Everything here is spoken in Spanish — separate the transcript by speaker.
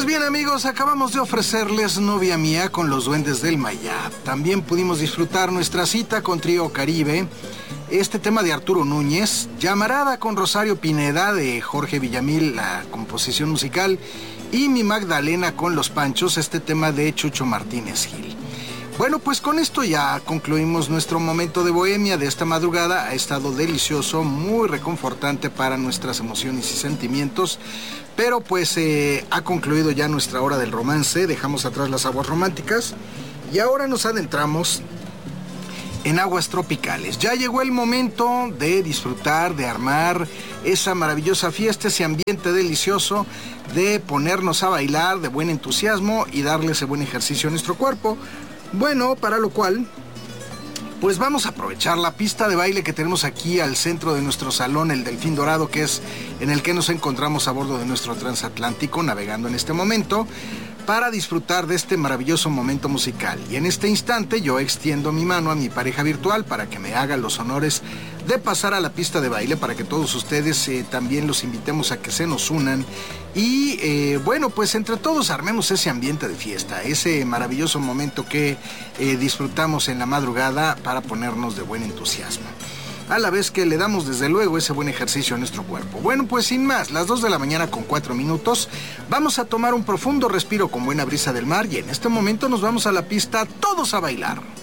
Speaker 1: Pues bien, amigos, acabamos de ofrecerles Novia Mía con los Duendes del Mayab. También pudimos disfrutar nuestra cita con Trío Caribe, este tema de Arturo Núñez, Llamarada con Rosario Pineda de Jorge Villamil, la composición musical, y Mi Magdalena con Los Panchos, este tema de Chucho Martínez Gil. Bueno, pues con esto ya concluimos nuestro momento de bohemia de esta madrugada. Ha estado delicioso, muy reconfortante para nuestras emociones y sentimientos. Pero pues ha concluido ya nuestra hora del romance, dejamos atrás las aguas románticas y ahora nos adentramos en aguas tropicales. Ya llegó el momento de disfrutar, de armar esa maravillosa fiesta, ese ambiente delicioso, de ponernos a bailar de buen entusiasmo y darle ese buen ejercicio a nuestro cuerpo. Bueno, para lo cual, pues vamos a aprovechar la pista de baile que tenemos aquí al centro de nuestro salón, el Delfín Dorado, que es en el que nos encontramos a bordo de nuestro transatlántico, navegando en este momento, para disfrutar de este maravilloso momento musical. Y en este instante yo extiendo mi mano a mi pareja virtual para que me haga los honores de pasar a la pista de baile, para que todos ustedes también los invitemos a que se nos unan y bueno, pues entre todos armemos ese ambiente de fiesta, ese maravilloso momento que disfrutamos en la madrugada para ponernos de buen entusiasmo, a la vez que le damos desde luego ese buen ejercicio a nuestro cuerpo. Bueno, pues sin más, las 2 de la mañana con 4 minutos, vamos a tomar un profundo respiro con buena brisa del mar y en este momento nos vamos a la pista todos a bailar.